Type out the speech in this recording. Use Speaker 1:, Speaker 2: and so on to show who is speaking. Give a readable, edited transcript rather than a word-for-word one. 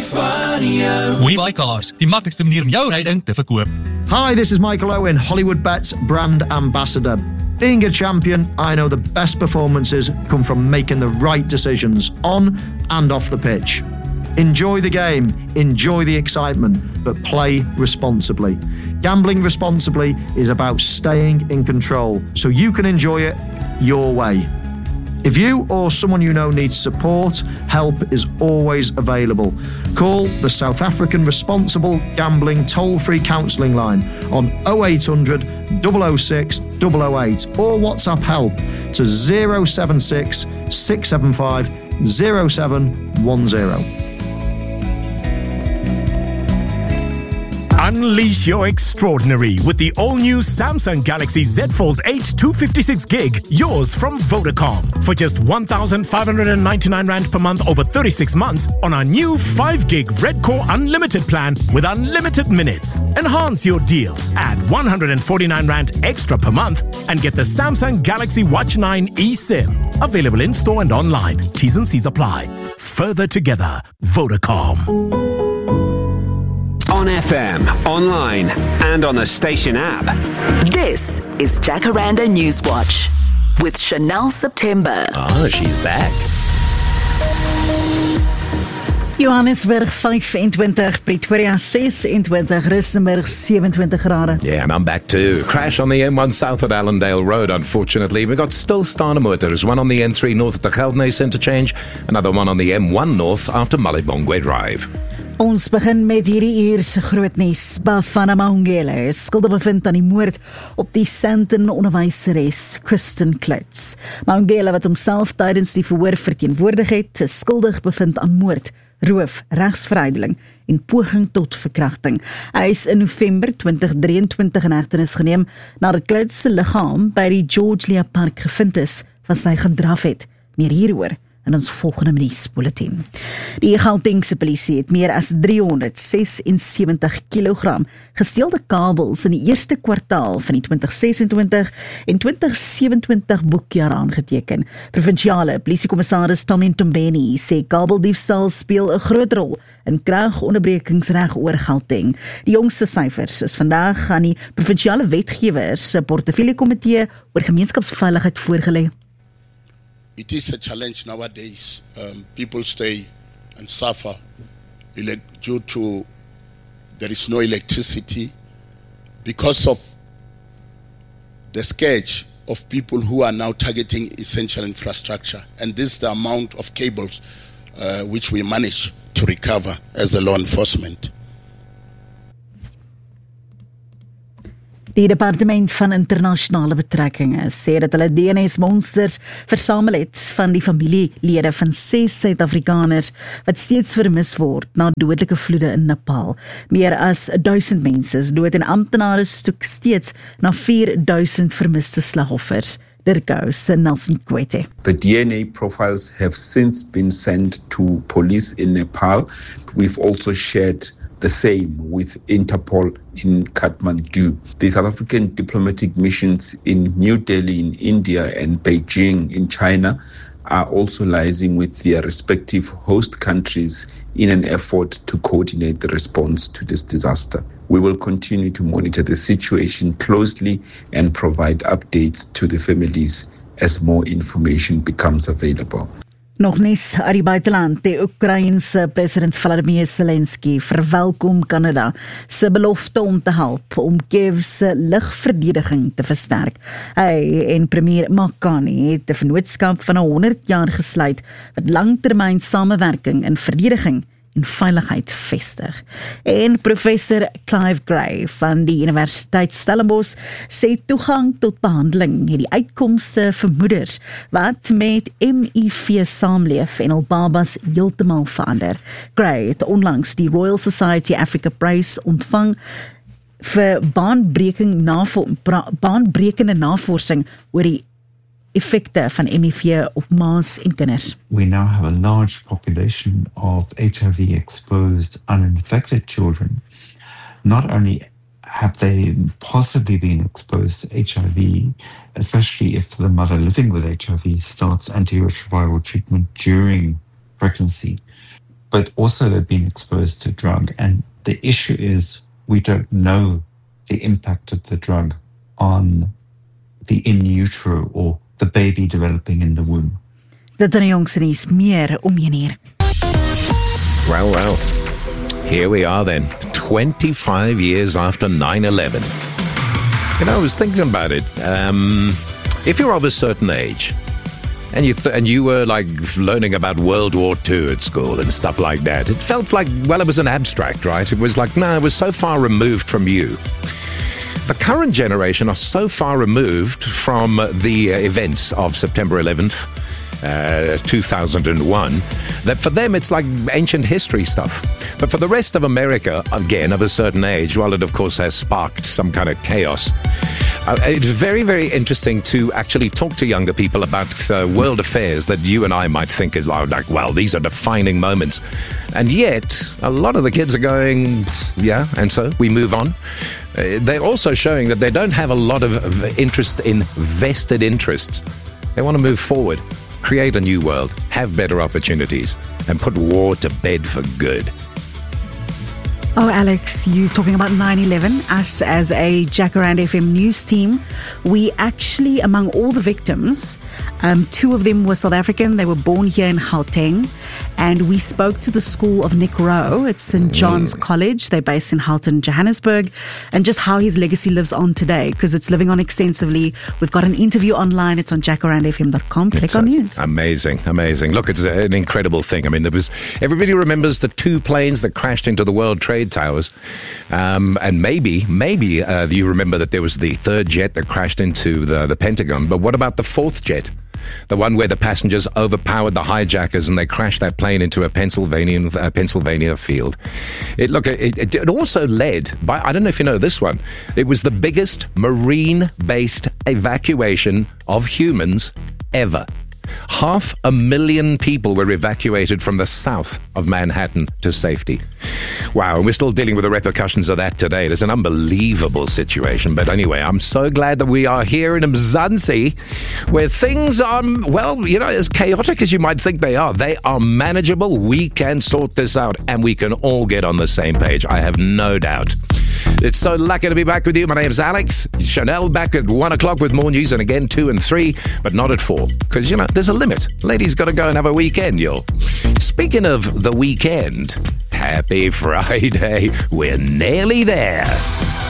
Speaker 1: Stefania.
Speaker 2: WeBuyCars, die maklikste manier om jou ryding te verkoop.
Speaker 3: Hi, this is Michael Owen, Hollywood Bets brand ambassador. Being a champion, I know the best performances come from making the right decisions on and off the pitch. Enjoy the game, enjoy the excitement, but play responsibly. Gambling responsibly is about staying in control, so you can enjoy it your way. If you or someone you know needs support, help is always available. Call the South African Responsible Gambling toll-free counselling line on 0800 006 008 or WhatsApp help to 076 675 0710.
Speaker 4: Unleash your extraordinary with the all-new Samsung Galaxy Z Fold 8 256GB, yours from Vodacom. For just 1,599 Rand per month over 36 months on our new 5GB Red Core Unlimited plan with unlimited minutes. Enhance your deal. Add 149 Rand extra per month and get the Samsung Galaxy Watch 9 eSIM. Available in-store and online. T's and C's apply. Further together, Vodacom.
Speaker 5: On FM, online, and on the station app.
Speaker 6: This is Jacaranda Newswatch with Chanel September.
Speaker 5: Oh, she's back.
Speaker 7: Johannesburg 25, Pretoria 26, Rustenburg 27 grade.
Speaker 8: Yeah, and I'm back too. Crash on the M1 south at Allendale Road, unfortunately. We got stilstaande motors, one on the N3 north at the Geldenhuys interchange, another one on the M1 north after Malibongwe Drive.
Speaker 7: Ons begin met hierdie uur se groot nuus. Bafana Mahungela is skuldig bevind aan die moord op die Sandton onderwyseres Kristen Klutz. Mahungela, wat homself tydens die verhoor verteenwoordig het, is skuldig bevind aan moord, roof, regsverrydeling en poging tot verkrachting. Hy is in November 2023 in hegtenis geneem nadat Klutz se liggaam by die George Lea Park gevind is, wat sy gedraf het. Meer hieroor in ons volgende nuusbulletin. Die Gautengse polisie het meer as 376 kilogram gesteelde kabels in die eerste kwartaal van die 2026 en 2027 boekjaar aangeteken. Provinsiale polisiekommissaris Tommy Ntombeni sê kabeldiefstal speel 'n groot rol in kragonderbrekingsreg oor Gauteng. Die jongste syfers is vandag aan die provinsiale wetgewers se portefeuljekomitee oor gemeenskapsveiligheid voorgelê.
Speaker 9: It is a challenge nowadays. People stay and suffer due to there is no electricity because of the scourge of people who are now targeting essential infrastructure. And this is the amount of cables which we manage to recover as a law enforcement.
Speaker 7: Die Departement van Internasionale Betrekkinge sê dat hulle DNS-monsters versamel het van die familielede van 6 Suid-Afrikaners wat steeds vermis word na dodelike vloede in Nepal. Meer as 1000 mense is dood en amptenare soek steeds na 4000 vermiste slagoffers. Dirkou se Nelson Kwete.
Speaker 10: The DNA profiles have since been sent to police in Nepal. We've also shared the same with Interpol in Kathmandu. The South African diplomatic missions in New Delhi in India and Beijing in China are also liaising with their respective host countries in an effort to coordinate the response to this disaster. We will continue to monitor the situation closely and provide updates to the families as more information becomes available.
Speaker 7: Nog nies uit die buiteland. Die Oekraïense president Volodymyr Zelensky verwelkom Kanada se belofte om te help om Kiev se lugverdediging te versterk. Hy en premier Mark Carney het 'n vennootskap van 100 jaar gesluit wat langtermyn samewerking in verdediging en veiligheid vestig. En professor Clive Gray van die Universiteit Stellenbosch sê toegang tot behandeling het die uitkomste vir moeders wat met HIV saamleef en al babas heeltemal verander. Gray het onlangs die Royal Society Africa Prize ontvang vir baanbrekende navorsing oor die effekte van HIV op ma's en kinders.
Speaker 11: We now have a large population of HIV-exposed, uninfected children. Not only have they possibly been exposed to HIV, especially if the mother living with HIV starts antiretroviral treatment during pregnancy, but also they've been exposed to drug. And the issue is we don't know the impact of the drug on the in utero or the baby developing in the womb.
Speaker 7: Dit in die jongste nuus, meer om 1 uur.
Speaker 8: Well, here we are then, 25 years after 9/11. You know, I was thinking about it. If you're of a certain age, and you were like learning about World War II at school and stuff like that, it felt like, well, it was an abstract, right? It was like, no, it was so far removed from you. The current generation are so far removed from the events of September 11th, 2001, that for them it's like ancient history stuff. But for the rest of America, again, of a certain age, while it of course has sparked some kind of chaos, it's very, very interesting to actually talk to younger people about world affairs that you and I might think is like, well, these are defining moments. And yet, a lot of the kids are going, yeah, and so we move on. They're also showing that they don't have a lot of interest in vested interests. They want to move forward, create a new world, have better opportunities, and put war to bed for good.
Speaker 7: Oh, Alex, you're talking about 9/11. Us as a Jacaranda FM news team, we actually, among all the victims, 2 of them were South African. They were born here in Gauteng. And we spoke to the school of Nick Rowe. It's St. John's College. They're based in Halton, Johannesburg. And just how his legacy lives on today, because it's living on extensively. We've got an interview online. It's on jacarandafm.com. Click on news.
Speaker 8: Amazing. Look, it's an incredible thing. I mean, everybody remembers the 2 planes that crashed into the World Trade Towers. And maybe you remember that there was the 3rd jet that crashed into the Pentagon. But what about the 4th jet? The one where the passengers overpowered the hijackers and they crashed that plane into a Pennsylvania field. It also led by, I don't know if you know this one, it was the biggest marine-based evacuation of humans ever. 500,000 people were evacuated from the south of Manhattan to safety. Wow, and we're still dealing with the repercussions of that today. It's an unbelievable situation. But anyway, I'm so glad that we are here in Mzansi, where things are, well, you know, as chaotic as you might think they are manageable. We can sort this out, and we can all get on the same page. I have no doubt. It's so lucky to be back with you. My name's Alex. Chanel back at 1 o'clock with more news, and again 2 and 3, but not at 4. Because, you know, there's a limit. Ladies got to go and have a weekend, y'all. Speaking of the weekend, happy Friday. We're nearly there.